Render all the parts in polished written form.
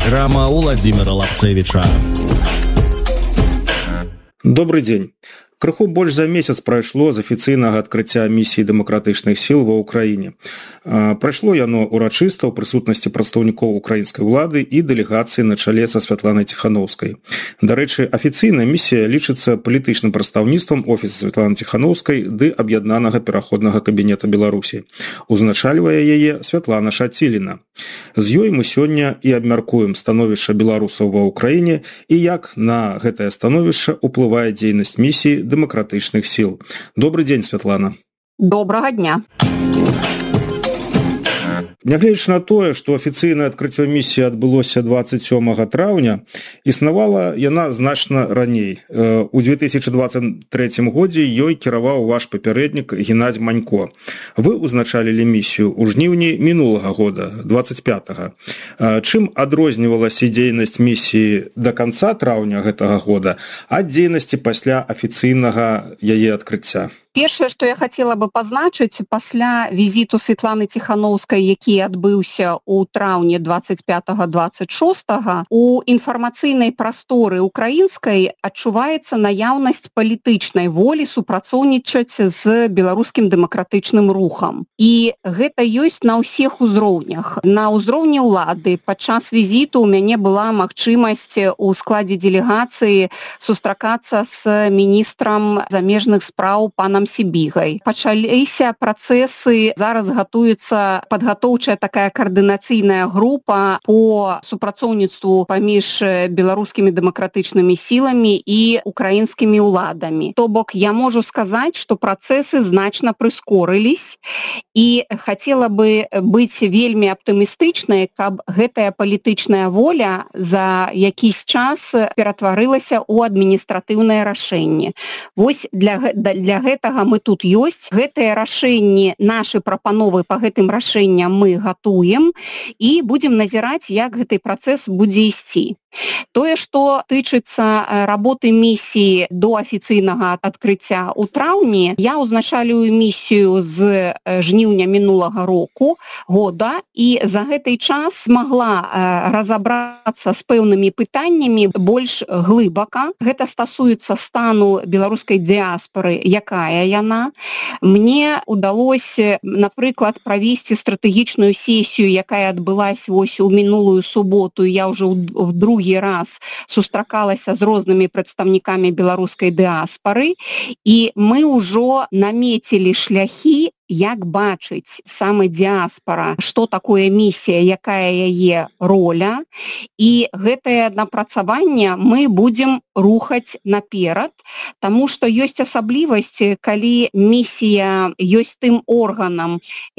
Программа Владимира Лапцевича. Добрый день. Крыху больш за месяц прайшло з афіцыйнага адкрыцця місіі дэмакратычных сіл ва ўкраіне. Прайшло яно урачыста ў прысутнасці прадстаўнікоў украінскай улады і дэлегацыі на чале са Святланай Ціханаўскай. Дарэчы, афіцыйная місія лічыцца палітычным прадстаўніцтвам офіса Святланы Ціханаўскай ды аб'яднанага пераходнага кабінета Беларусі. Узначальвае яе Святлана Шаціліна. З ёй мы сёння і абмяркуем становішча беларусаў ва ўкраіне і як на гэтае становішча ўплывае дзейнасць місіі дэмакратычных сіл. Добрый день, Святлана. Добрага дня. Нягледзячы на тое, што афіцыйнае адкрыццё місіі адбылося 27 траўня, існавала яна значна раней. У 2023 годзе ёй кіраваў ваш папярэднік Геннадзь Манько. Вы узначалілі місію ў жніўні мінулага года, 25-го. Чым адрознівалася дзейнасць місіі да канца траўня гэтага года ад дзейнасці пасля афіцыйнага яе адкрыцця? Першае, што я хацела бы пазначыць, пасля візіту Святланы Ціханаўскай, які адбыўся ў траўні 25-26, у інфармацыйнай прасторы украінскай адчуваецца наяўнасць палітычнай волі супрацоўнічаць з беларускім дэмакратычным рухам. І гэта ёсць на ўсіх узроўнях. На ўзроўні ўлады падчас візіту ў мяне была магчымасць у складзе дэлегацыі сустракацца з міністрам замежных спраў панам Сібігай. Пачаліся працэсы, зараз гатуецца падгатоўчая такая каардынацыйная група по супрацоўніцтву паміж беларускімі дэмакратычнымі сіламі і украінскімі ўладамі. То бок я можу сказаць, што працэсы значна прыскорылись і хацела бы быць вельмі аптымістычнай, каб гэтая палітычная воля за якийсь час ператварылася ў адміністратыўнае рашэнне. Вось для гэтага мы тут ёсць. Гэтыя рашэнні, нашы прапановы па гэтым рашэнням мы гатуем і будзем назіраць, як гэты працэс будзе ісці. Тое, што тычыцца работы місіі до афіцыйнага адкрыцця ў траўні, я узначалюю місію з жніўня мінулага года і за гэты час змагла разабрацца з пэўнымі пытаннямі больш глыбака. Гэта стасуецца стану беларускай дыяспары, якая яна. Мне удалося, напрыклад, правесці стратэгічную сесію, якая адбылася вось у мінулую суботу. Я ўжо в другі раз сустракалася з рознымі прадстаўнікамі беларускай дыаспары, і мы ўжо намецілі шляхі, як бачыць саме дыаспара, што такое місія, якая яе роля, і гэтае напрацаванне мы будзем рухаць наперад, таму што ёсць асаблівасць, калі місія ёсць тым органам,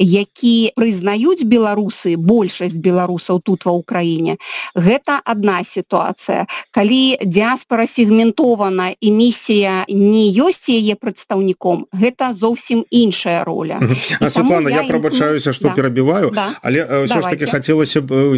які прызнаюць беларусы, большасць беларусаў тут ва ўкраіне. Гэта адна сітуацыя. Калі дыаспара сегментована і місія не ёсць яе прадстаўніком, гэта зовсім іншая роля. Святлана, я прабачаюся, што перабіваю, але ўсё ж таки хацелася б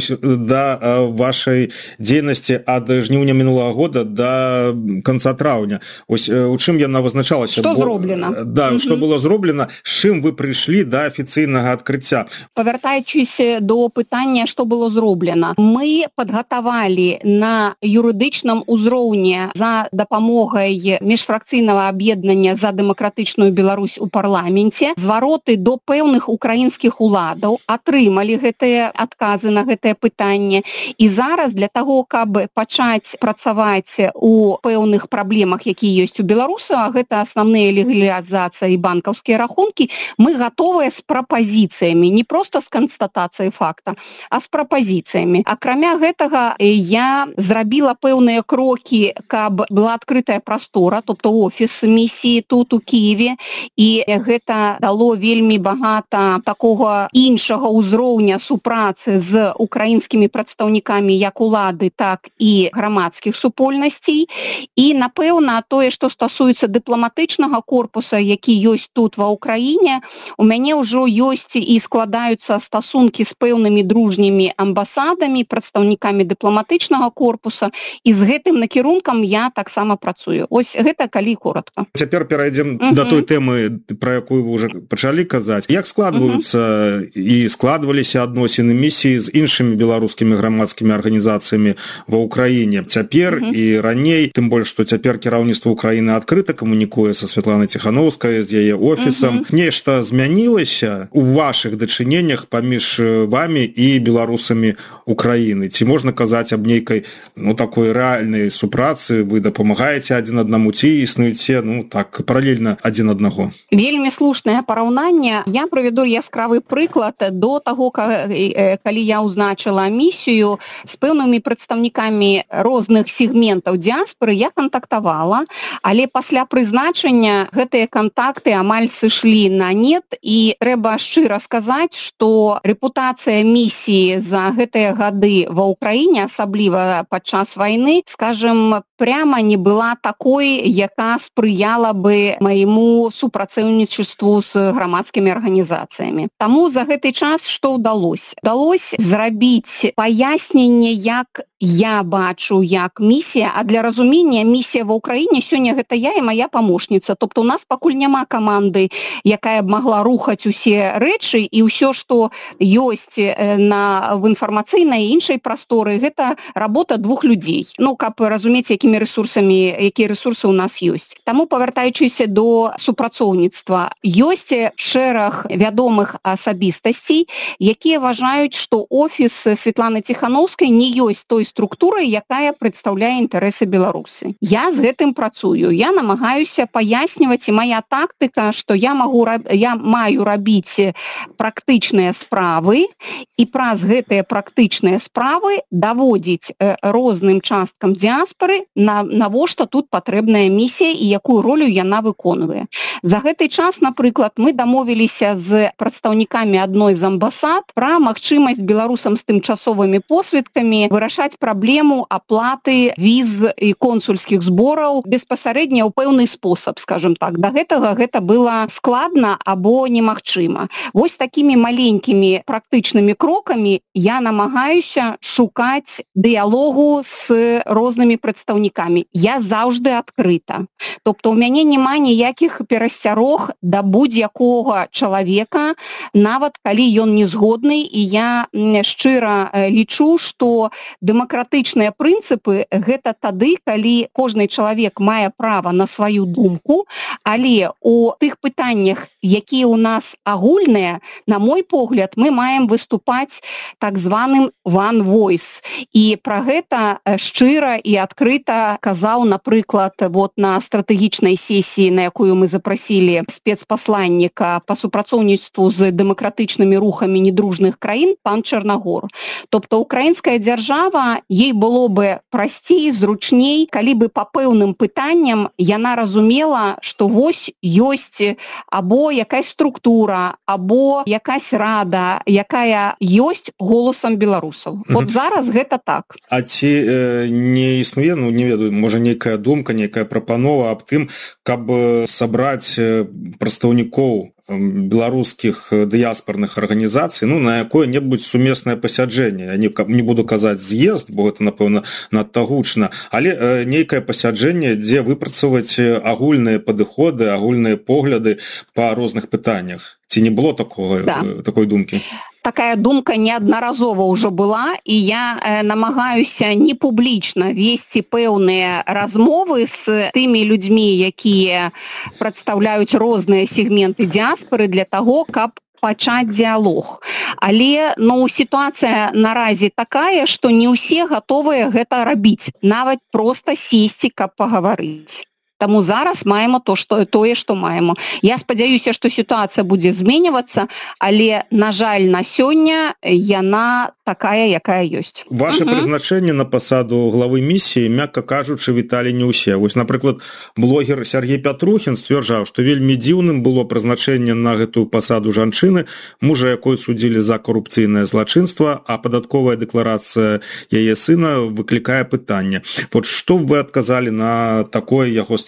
да вашай дзейнасці ад жніўня мінулага года да канца траўня. Ось у чым яна вызначалася? Што зроблена? Да, што было зроблена, з чым вы прыйшлі да афіцыйнага адкрыцця? Павяртаючыся до пытання, што было зроблена. Мы падгатавалі на юрыдычным узроўні за дапамогай міжфракцыйнага аб'яднання за дэмакратычную Беларусь у парламенце звароты до пэўных украінскіх уладаў, атрымалі гэтыя адказы на гэтае пытанне. І зараз для таго, каб пачаць працаваць у пэўных праблемах, якія ёсць у беларусаў, а гэта асноўныя легалізацыя і банкаўскія рахункі, мы гатовыя з прапазіцыямі, не проста з канстатацыяй факта, а з прапазіцыямі. Акрамя гэтага, я зрабіла пэўныя крокі, каб была адкрытая прастора, тобто офіс місіі тут у Киеве, і гэта дало вельмі багата такога іншага ўзроўня супрацы з украінскімі прадстаўнікамі як улады, так і грамадскіх супольнасцей. І, напэўна, тое, што стасуецца дыпламатычнага корпуса, які ёсць тут ва ўкраіне, у мяне ўжо ёсць і складаюцца стасункі з пэўнымі дружнімі амбасадамі, прадстаўнікамі дыпламатычнага корпуса, і з гэтым накірункам я таксама працую. Ось гэта калі коратка. Цяпер перайдзем да той тэмы, пра якую вы ўжо пачалі пачалі казаць, як складваюцца і складваліся адносіны місіі з іншымі беларускімі грамадскімі арганізацыямі ва ўкраіне цяпер і раней, тым больш, што цяпер кіраўніцтва Украіны адкрыта камунікуе са Святланай Ціхановскай, з яе офісам. Нешта змянілася ў вашых дачыненнях паміж вамі і беларусамі Украіны? Ці можна казаць аб нейкай такой рэальнай супрацы, вы дапамагаеце адзін аднаму, ці існуеце так паралельна адзін аднаго? Вельмі слушнае параўнанне. Я прывяду яскравы прыклад. До таго, калі я ўзначыла місію, з пэўнымі прадстаўнікамі розных сегментаў дыяспоры я кантактавала, але пасля прызначання гэтыя кантакты амаль сышлі на нет, і трэба шчыра сказаць, што рэпутацыя місіі за гэтыя гады ва ўкраіне, асабліва падчас вайны, скажем, прямо не была такой, яка спрыяла бы майму супрацоўнічеству з грамадскімі арганізацыямі. Таму за гэты час што ўдалося? Удалося зрабіць паясненне, як я бачу, як місія, а для разумення місія ва ўкраіне сёння гэта я і моя памочніца. Тобто у нас пакуль няма каманды, якая б магла рухаць усе рэчы, і ўсё, што ёсць в інфармацыйнай і іншай прасторы, гэта работа двух людзей. Каб разумець, якія рэсурсы у нас ёсць. Таму, павяртаючыся до супрацоўніцтва, ёсць шэраг вядомых асабістасцей, якія вважаюць, што офіс Святланы Ціхановскай не ёсць той структурай, якая прадстаўляе інтарэсы Беларусі. Я з гэтым працую. Я намагаюся паясніваць, і моя тактыка, што я маю рабіць практычныя справы, і праз гэтыя практычныя справы даводзіць розным часткам дыяспоры, навошта тут патрэбная місія і якую ролю яна выконвае. За гэты час, напрыклад, мы дамовіліся з прадстаўнікамі адной з амбасад пра магчымасць беларусам з тымчасовымі посведкамі вырашаць праблему аплаты віз і консульскіх збораў беспасарэдня ў пэўны спосаб, скажем так. Да гэтага гэта было складна або немагчыма. Вось такімі маленькімі практычнымі крокамі я намагаюся шукаць дыялогу з рознымі прадстаўнікамі. Я заўжды адкрыта. Тобто у мяне няма ніякіх перасцярог да будь-якога чалавека, нават калі ён не згодны, і я шчыра лічу, што дэмакратычныя прынцыпы гэта тады, калі кожны чалавек мае права на сваю думку, але у тых пытаннях, якія ў нас агульныя, на мой погляд, мы маем выступаць так званым one voice. І пра гэта шчыра і адкрыта казаў, напрыклад, на стратэгічнай сесіі, на якую мы запрасілі спецпасланніка па супрацоўніцтву з дэмакратычнымі рухамі недружных краін пан Чарнагор. Тобто украінская дзяржава, ей было бы прасцей, зручней, калі бы па пэўным пытанням яна разумела, што вось ёсць або якась структура, або якась рада, якая ёсць голасам беларусаў. От зараз гэта так. А ці не існуе, не ведаю, можа нейкая думка, нейкая прапанова аб тым, каб сабраць прадстаўнікоў беларускіх дыяспорных арганізацый, на якое-небудзь сумеснае пасяджэнне. Я не буду казаць з'езд, бо гэта, напэўна, надта гучна, але нейкае пасяджэнне, дзе выпрацаваць агульныя падыходы, агульныя погляды па розных пытаннях. Ці не было такой думкі? Такая думка неаднаразова ўжо была, і я намагаюся не публічна весці пэўныя размовы з тымі людзьмі, якія прадстаўляюць розныя сегменты дыяспоры для таго, каб пачаць дыялог. Але сітуацыя наразі такая, што не ўсе гатовыя гэта рабіць, нават проста сесці, каб пагаварыць. Таму зараз маємо тое, што маємо. Я спадзяюся, што сітуацыя будзе зменьвацца, але, на жаль, на сёння яна такая, якая ёсць. Ваше прызначэнне на пасаду главы місіі, мякка кажучы, віталі не ўсе. Вось, напрыклад, блогер Сергей Пятрухін сцвярджаў, што вельмі дзіўным было прызначэнне на гэтую пасаду жанчыны, мужа якой судзілі за карупцыйнае злачынства, а падатковая дэкларацыя яе сына выклікае пытанне. Вот што вы адказалі на такое яго сцвярджэнне?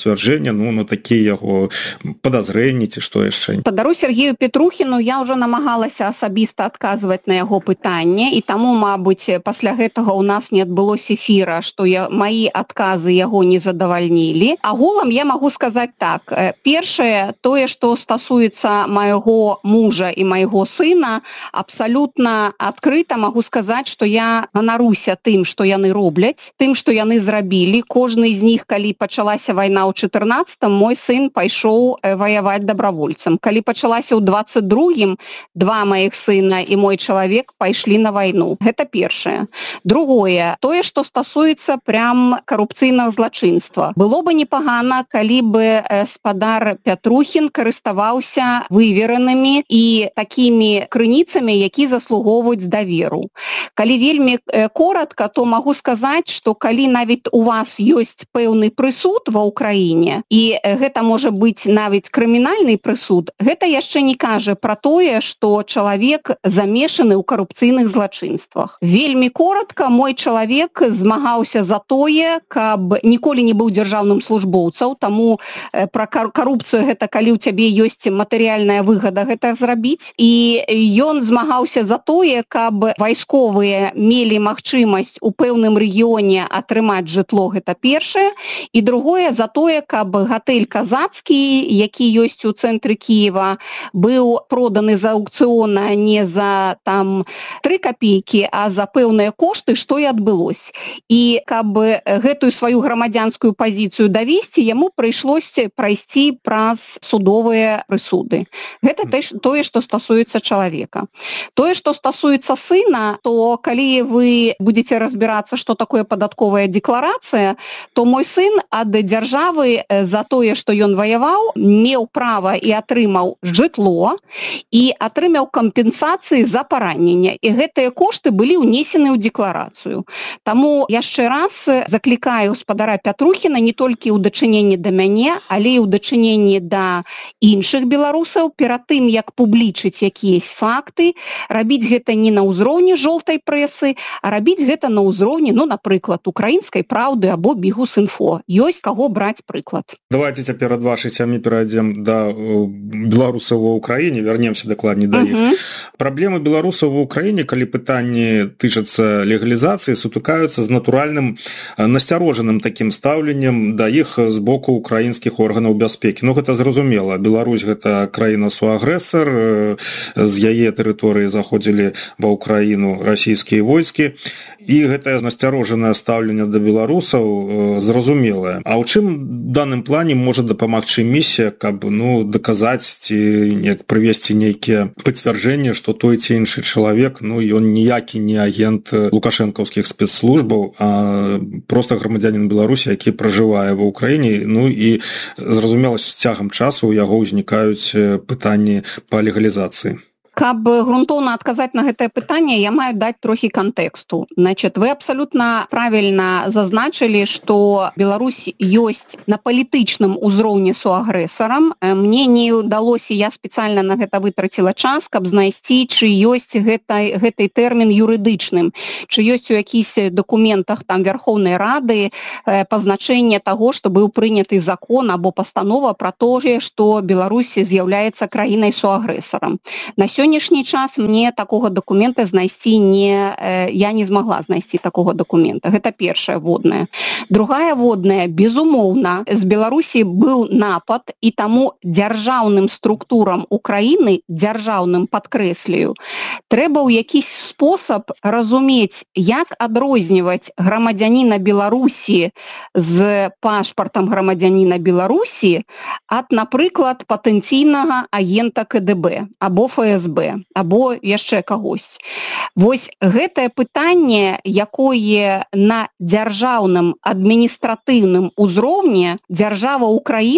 пацвярджэння на такія яго падазрэнні ці што яшчэ. Спадару Сергею Петрухіну я ўжо намагалася асабіста адказваць на яго пытанне, і таму, мабыць, пасля гэтага ў нас не адбылося эфіра, што маі адказы яго не задавальнілі. Агулам я магу сказаць так. Першае, тое, што стасуецца майго мужа і майго сына, абсалютна адкрыта магу сказаць, што я ганаруся тым, што яны робляць, тым, што яны зрабілі. Кожны з них, калі пачалася вайна ў 14-м, мой сын пайшоў ваяваць добровольцам. Калі пачалася ў 22-м, два маіх сына і мой чалавек пайшлі на вайну. Гэта першае. Другое, тое, што стасуецца прям карупцыйнага злачынства. Было бы непагана, калі бы спадар Пятрухін карыставаўся выверанымі і такімі крыніцамі, які заслугоўваюць даверу. Калі вельмі коротка, то магу сказаць, што калі навіть у вас ёсць пэўны прысуд ва ўкраіне, і гэта можа быць навіть крымінальны прысуд, гэта яшчэ не кажа пра тое, што чалавек замешаны ў карупцыйных злачынствах. Вельмі коротка, мой чалавек змагаўся за тое, каб ніколі не быў дзяржаўным службоўцам, таму пра карупцыю гэта калі ў цябе ёсць матэрыяльная выгада гэта зрабіць, і ён змагаўся за тое, каб вайсковыя мелі магчымасць у пэўным рэгіёне атрымаць жытло, гэта першае, і другое за тое, каб гатэль казацкі, які ёсць у цэнтры Киева, быў проданы за аукцыёна не за там 3 копейкі, а за пэўныя кошты, што і адбылось. І каб гэтую сваю грамадзянскую пазіцыю давесці, яму прыйшлося прайсці праз судовыя прысуды. Гэта тое, што стасуецца чалавека. Тое, што стасуецца сына, то калі вы будете разбірацца, што такое падатковая декларацыя, то мой сын ад дзяржавы за тое, што ён ваяваў, меў права і атрымаў жытло і атрымаў кампенсацыі за параненне. І гэтыя кошты былі ўнесены ў декларацыю. Таму яшчэ раз заклікаю спадара Пятрухіна не толькі ў дачыненні да мяне, але і ў дачыненні да іншых беларусаў, перад тым, як публічыць якіясь факты, рабіць гэта не на ўзроўні жоўтай прэсы, а рабіць гэта на ўзроўні, напрыклад, украінскай праўды або Бігус.Інфо. Ёсць каго браць прыклад. Давайте цяпер ад вашай сям'і перайдзем да беларусаў ва ўкраіне, вернемся дакладней да іх. Праблемы беларусаў ва ўкраіне, калі пытанні тычацца легалізацыі, сутыкаюцца з натуральным насцярожаным такім стаўленнем да іх з боку украінскіх органаў бяспекі. Гэта зразумела. Беларусь гэта краіна-суагрэсар, з яе тэрыторыі заходзілі ва ўкраіну расійскія войскі, і гэтае насцярожанае стаўленне да беларусаў зразумелае. А ў чым в данным плане можа дапамагчы місія, каб даказаць ці прывесці нейкія пацвярджэнні, што той ці іншы чалавек, ён ніякі не агент лукашэнкаўскіх спецслужбаў, а проста грамадзянін Беларусі, які пражывае ва ўкраіне, і зразумела, з цягам часу ў яго ўзнікаюць пытанні па легалізацыі. Каб грунтоўна адказаць на гэтае пытанне, я маю даць трохі кантэксту. Вы абсалютна правільна зазначылі, што Беларусь ёсць на палітычным узроўні суагрэсарам. Мне не ўдалося, я спецыяльна на гэта вытраціла час, каб знайсці, чы ёсць гэты тэрмін юрыдычным, чы ёсць у якісь дакументах там Вярхоўнай Рады пазначэнне таго, што быў прыняты закон або пастанова пра тое, што Беларусь з'яўляецца краінай суагрэсарам. На сённяшні час мне такога дакумента знайсці я не змагла знайсці такога дакумента. Гэта першая водная. Другая водная, безумоўна, з Беларусі быў напад, і таму дзяржаўным структурам Украіны, дзяржаўным падкрэслюю, трэба ў якісь спосаб разумець, як адрозніваць грамадзяніна Беларусі з пашпартам грамадзяніна Беларусі ад, напрыклад, патэнцыйнага агента КДБ або ФСБ, або яшчэ кагось. Вось гэтае пытанне, якое на дзяржаўным адміністратыўным узроўні дзяржава Украіна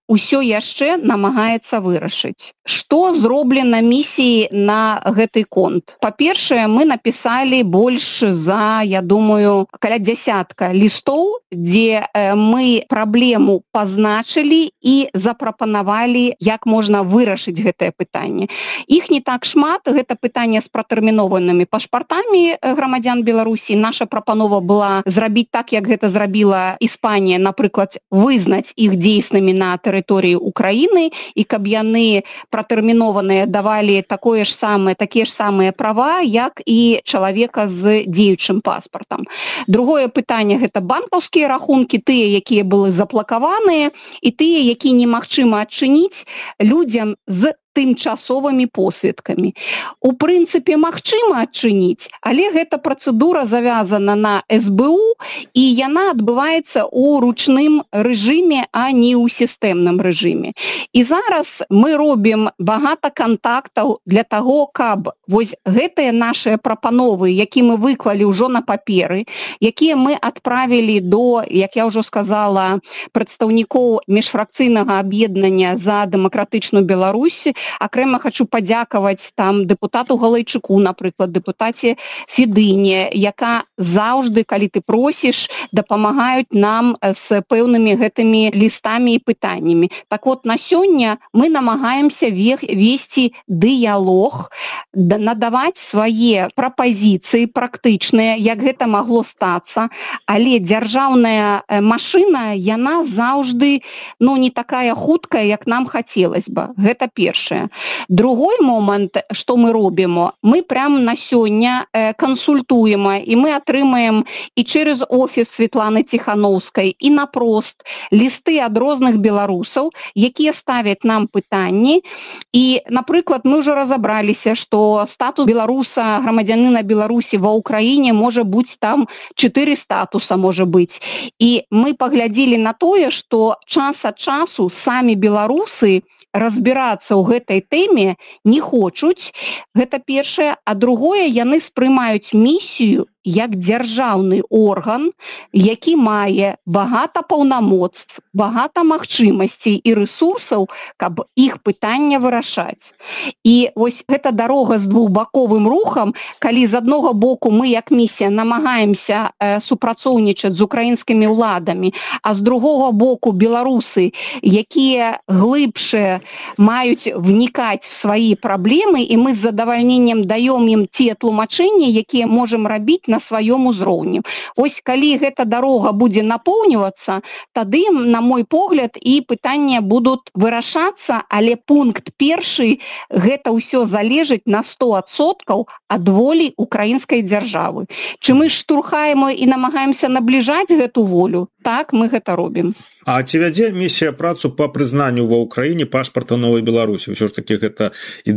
усё яшчэ намагаецца вырашыць. Што зроблена місіяй на гэты конт? Па-першае, мы напісалі больш за, я думаю, каля дзясятка лістоў, дзе мы праблему пазначылі і запрапанавалі, як можна вырашыць гэтае пытанне. Іх не так шмат, гэта пытанне з пратэрмінованымі пашпартамі грамадзян Беларусі. Наша прапанова была зрабіць так, як гэта зрабіла Іспанія, напрыклад, вызнаць іх дзейснымі на тэрыторыі Украіны, і каб яны пратэрмінованыя давалі такія ж самыя права, як і чалавека з дзеючым паспартам. Другое пытанне — гэта банкаўскія рахункі, тыя, якія былі заблакаваныя, і тыя, які немагчыма адчыніць людзям з тымчасовымі посведкамі. У прынцыпе, магчыма адчыніць, але гэта працэдура завязана на СБУ, і яна адбываецца ў ручным рэжыме, а не ў сістэмным рэжыме. І зараз мы робім багата кантактаў для таго, каб вось гэтыя нашыя прапановы, які мы выклалі ўжо на паперы, якія мы адправілі до, як я ўжо сказала, прадстаўнікоў міжфракцыйнага аб'яднання за дэмакратычную Беларусь. Акрэма хочу падзякаваць там дэпутату Галайчуку, напрыклад, дэпутаце Федыне, яка заўжды, калі ты просіш, дапамагаюць нам з пэўнымі гэтымі лістамі і пытаннямі. Так вот, на сёння мы намагаемся весці дыялог, надаваць свае прапазіцыі практычныя, як гэта магло стацца, але дзяржаўная машына, яна заўжды не такая хуткая, як нам хацелось бы. Гэта першае. Другой момант, што мы робім, мы прямо на сёння кансультуем, і мы атрымаем і через офіс Светланы Ціхановскай, і напрост лісты ад розных беларусаў, якія ставяць нам пытанні. І, напрыклад, мы ўжо разабраліся, што статус беларуса, грамадзяніна Беларусі ва Ўкраіне можа быць там 4 статуса можа быць. І мы паглядзелі на тое, што час ад часу самі беларусы разбірацца ў гэтай тэме не хочуць. Гэта першае. А другое, яны спрымаюць місію як дзяржаўны орган, які мае багата паўнамоцтв, багата магчымасцей і рэсурсаў, каб іх пытання вырашаць. І вось гэта дарога з двухбаковым рухам, калі з аднаго боку мы як місія намагаемся супрацоўнічаць з украінскімі ўладамі, а з другога боку беларусы, якія глыбшыя, маюць вникаць в свае праблемы, і мы з задавальненнем даём ім те тлумачэнні, якія можам рабіць на сваём узроўні. Ось калі гэта дарога будзе напоўнівацца, тады, на мой погляд, і пытанні будуць вырашацца, але пункт першы, гэта ўсё залежыць на 100% ад волі украінскай дзяржавы. Чи мы штурхаем і намагаемся набліжаць гэту волю? Так, мы гэта робім. А ці вядзе місія працу па прызнанню ва ўкраіне пашпарта новай Беларусі? Усё ж такі гэта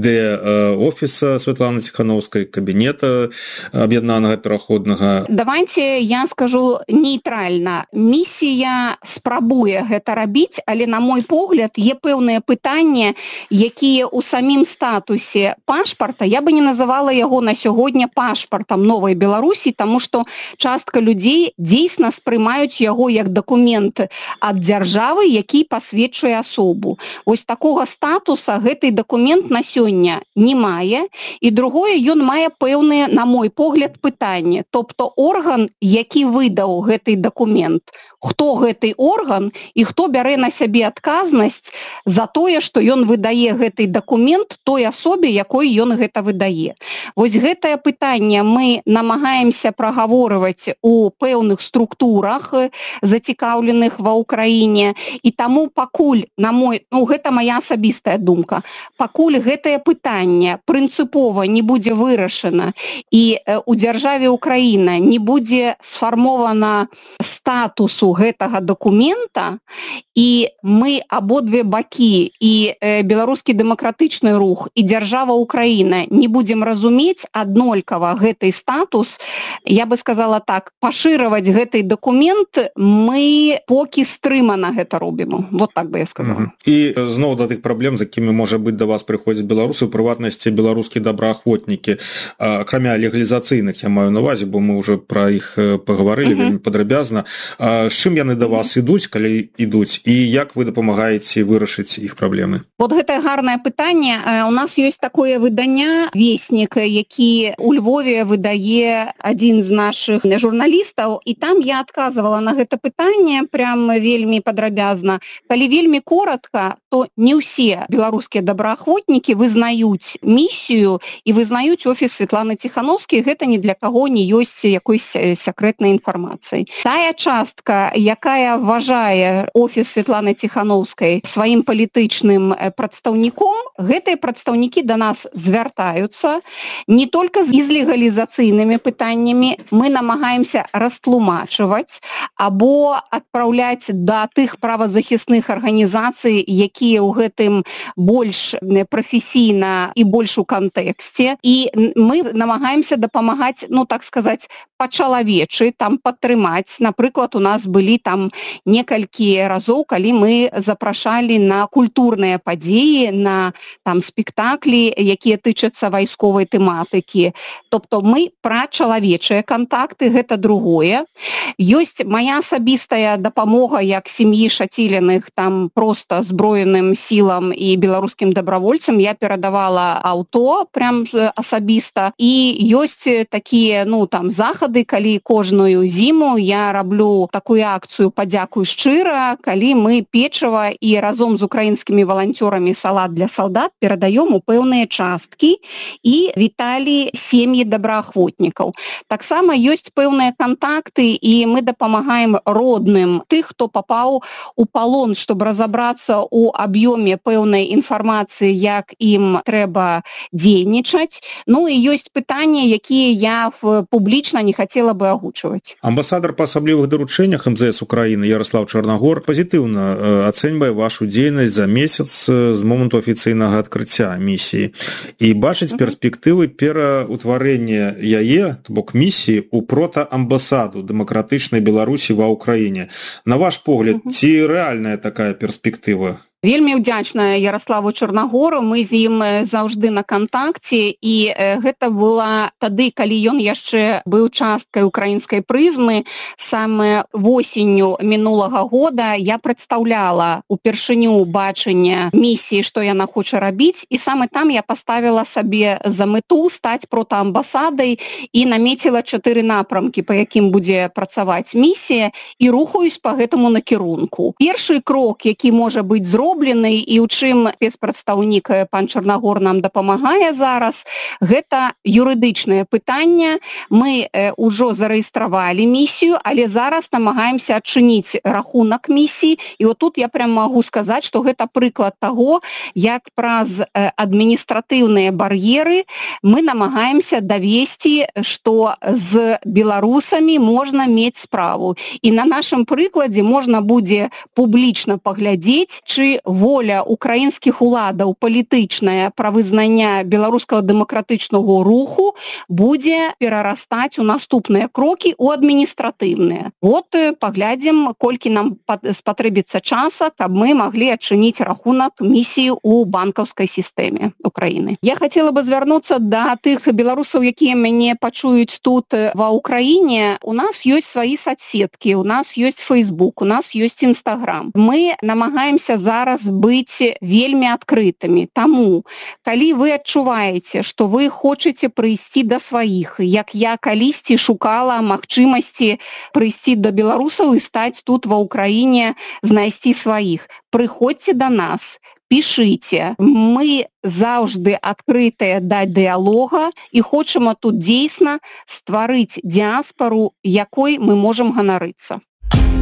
ідэя офіса Светланы Ціхановскай, кабінета аб'яднанага пераходнага. Давайте я скажу нейтральна. Місія спрабуе гэта рабіць, але, на мой погляд, є пэўныя пытанні, якія ў самім статусе пашпарта, я бы не называла яго на сёння пашпартам новай Беларусі, таму што частка людзей дзейсна спрымаюць яго як дакумент ад дзяржавы, які пасведчуе асобу. Вось такога статуса гэты дакумент на сёння не мае, і другое, ён мае пэўныя, на мой погляд, пытанні. Тобто орган, які выдаў гэты дакумент, хто гэты орган і хто бярэ на сябе адказнасць за тое, што ён выдае гэты дакумент той асобе, якой ён гэта выдае. Вось гэтае пытанне мы намагаемся прагаворваць у пэўных структурах, зацікаўленых ва Ўкраіне, і таму пакуль, гэта моя асабістая думка, пакуль гэтае пытанне прынцыпова не будзе вырашана і у дзяржаве Украіна не будзе сфармована статусу гэтага дакумента, і мы абодве бакі, і беларускі дэмакратычны рух, і дзяржава Украіна не будзем разумець аднолькава гэты статус, я бы сказала так, пашыраваць гэты дакумент мы поки стрымана гэта робім. Вот так бы я сказала. І зноў да тых праблем, з якімі, можа быць, да вас прыходзяць беларусы, у прыватнасці беларускія добраахвотнікі, акрамя легалізацыйных, я маю на увазе, бо мы ўжо пра іх пагаварылі вельмі падрабязна. З чым яны да вас ідуць, калі ідуць, і як вы дапамагаеце вырашыць іх праблемы? Вот гэтае гарнае пытанне. У нас ёсць такое выданне «Веснік», які у Львове выдае адзін з нашых журналістаў, і там я адказвала на гэта пытанне прям вельмі падрабязна. Калі вельмі коротка, то не ўсе беларускія добраахвотнікі вызнаюць місію і вызнаюць офіс Светланы Ціхановскай, гэта ні для каго не ёсць якойсь сакрэтнай інфармацыі. Тая частка, якая вважае офіс Светланы Ціхановскай сваім палітычным прадстаўніком, гэтыя прадстаўнікі да нас звяртаюцца не толькі з легалізацыйнымі пытаннямі, мы намагаемся растлумачваць або адпраўляць да тых правазахісных арганізацый, якія ў гэтым больш прафесійна і больш у кантэксце. І мы намагаемся дапамагаць, ну так сказаць, па-чалавечы, там падтрымаць. Напрыклад, у нас былі там некалькі разоў, калі мы запрашалі на культурныя падзеі, на там спектаклі, якія тычацца вайсковай тэматыкі. Тобто мы пра чалавечыя кантакты, гэта другое. Ёсць моя асабістая дапамога як сям'і Шаціліных там проста зброеным сілам і беларускім дабравольцам. Я перадавала аўто прям асабіста. І ёсць такія, ну там захады, калі кожную зіму я раблю такую акцыю «Падзякуй шчыра», калі мы печыва і разом з украінскімі валанцёрамі «Салат для салдат» перадаём у пэўныя часткі і віталі сем'і добраахвотнікаў. Таксама ёсць пэўныя кантакты, і мы дапамагаем родным тых, хто папаў у палон, чтобы разобрацца у аб'ёме пэўнай інфармацыі, як ім трэба дзейнічаць. Ну і ёсць пытанні, якія я публічна не хацела бы агучваць. Амбасадар па асаблівых даручэннях МЗС Украіны Ярослав Чарнагор пазітыўна ацэньвае вашу дзейнасць за месяц з моманту афіцыйнага адкрыцця місіі і бачыць перспектывы пераўтварэння яе, то бок місіі, у протаамбасаду дэмакратычнай Беларусі ва Ўкраіне. На ваш погляд, ці рэальная такая перспектыва? Вельмі ўдзячная Ярославу Чарнагору, мы з ім заўжды на кантакце, і гэта была тады, калі ён яшчэ быў часткай украінскай прызмы. Саме восенню мінулага года я прадстаўляла упершыню бачання місіі, што яна хоча рабіць, і саме там я паставіла сабе за мэту стаць протаамбасадай і намеціла 4 напрамкі, па якім будзе працаваць місія, і рухаюсь па гэтаму накірунку. Першы крок, які можа быць зроблены, і ў чым спецпрадстаўнік пан Чарнагор нам дапамагае зараз, гэта юрыдычнае пытанне. Мы ўжо зарэгістравалі місію, але зараз намагаемся адчыніць рахунак місіі. І вот тут я прям магу сказаць, што гэта прыклад таго, як праз адміністратыўныя бар'еры мы намагаемся давесці, што з беларусамі можна мець справу. І на нашым прыкладзе можна будзе публічна паглядзець, чы воля украінскіх уладаў палітычная пра вызнання беларускага дэмакратычнага руху будзе перарастаць у наступныя крокі у адміністратыўныя. Вот паглядзім, колькі нам спатрэбіцца часа, каб мы маглі адчыніць рахунак місіі ў банкаўскай сістэме Украіны. Я хацела бы звярнуцца да тых беларусаў, якія мяне пачуюць тут ва Ўкраіне. У нас ёсць свае соцсеткі, у нас ёсць Facebook, у нас ёсць Instagram. Мы намагаемся зараз быць вельмі адкрытымі. Таму, калі вы адчуваеце, што вы хочаце прыйсці да сваіх, як я калісьці шукала магчымасці прыйсці да беларусаў і стаць тут ва Ўкраіне, знайсці сваіх, прыходзьце да нас, пішыце. Мы заўжды адкрытыя да дыялога і хочам тут дзейсна стварыць дыяспару, якой мы можам ганарыцца.